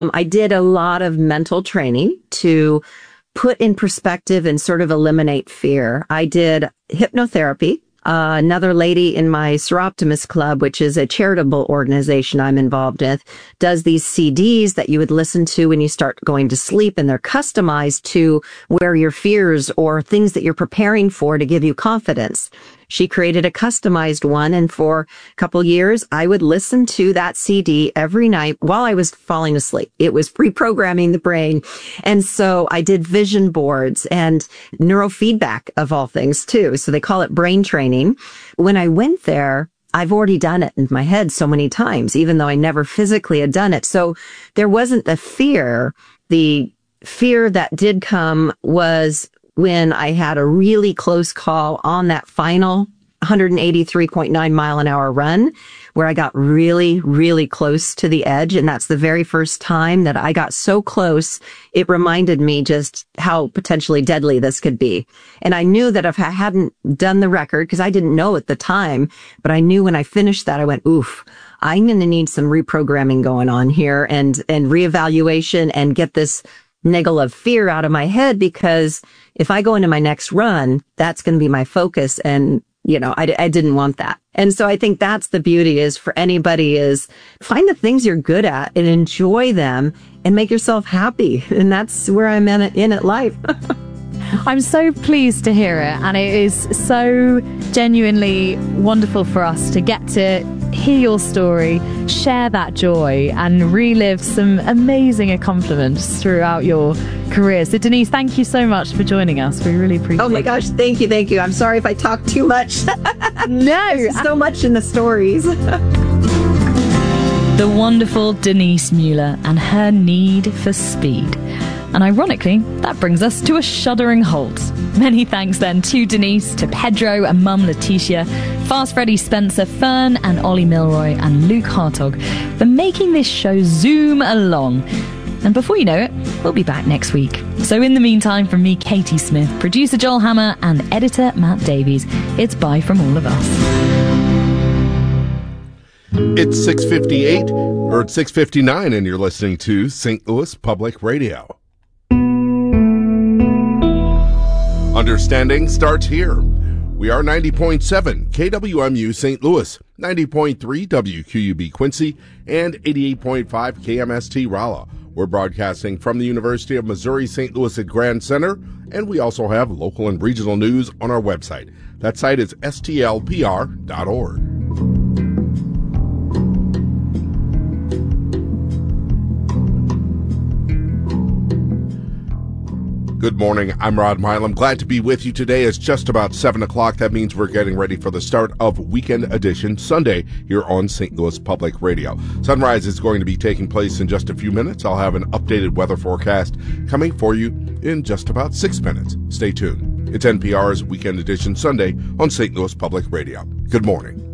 I did a lot of mental training to put in perspective and sort of eliminate fear. I did hypnotherapy. Another lady in my Seroptimus Club, which is a charitable organization I'm involved with, does these CDs that you would listen to when you start going to sleep, and they're customized to where your fears or things that you're preparing for to give you confidence. She created a customized one, and for a couple years, I would listen to that CD every night while I was falling asleep. It was reprogramming the brain. And so I did vision boards and neurofeedback of all things too. So they call it brain training. When I went there, I've already done it in my head so many times, even though I never physically had done it. So there wasn't the fear. The fear that did come was when I had a really close call on that final 183.9 mile an hour run, where I got really, really close to the edge. And that's the very first time that I got so close. It reminded me just how potentially deadly this could be. And I knew that if I hadn't done the record, because I didn't know at the time, but I knew when I finished that, I went, oof, I'm going to need some reprogramming going on here and reevaluation and get this niggle of fear out of my head, because if I go into my next run, that's going to be my focus. And, I didn't want that. And so I think that's the beauty is for anybody is find the things you're good at and enjoy them and make yourself happy. And that's where I'm in at life. I'm so pleased to hear it. And it is so genuinely wonderful for us to get to hear your story, share that joy, and relive some amazing accomplishments throughout your career. So Denise, thank you so much for joining us. We really appreciate it. Oh my gosh, thank you. I'm sorry if I talk too much. No. There's so much in the stories. The wonderful Denise Mueller and her need for speed. And ironically, that brings us to a shuddering halt. Many thanks then to Denise, to Pedro and Mum Letitia, Fast Freddy Spencer, Fern and Ollie Milroy, and Luke Hartog for making this show zoom along. And before you know it, we'll be back next week. So in the meantime, from me, Katie Smith, producer Joel Hammer, and editor Matt Davies, it's bye from all of us. It's 6:58, or it's 6:59, and you're listening to St. Louis Public Radio. Understanding starts here. We are 90.7 KWMU St. Louis, 90.3 WQUB Quincy, and 88.5 KMST Rolla. We're broadcasting from the University of Missouri St. Louis at Grand Center, and we also have local and regional news on our website. That site is stlpr.org. Good morning, I'm Rod Milam. Glad to be with you today. It's just about 7 o'clock. That means we're getting ready for the start of Weekend Edition Sunday here on St. Louis Public Radio. Sunrise is going to be taking place in just a few minutes. I'll have an updated weather forecast coming for you in just about 6 minutes. Stay tuned. It's NPR's Weekend Edition Sunday on St. Louis Public Radio. Good morning.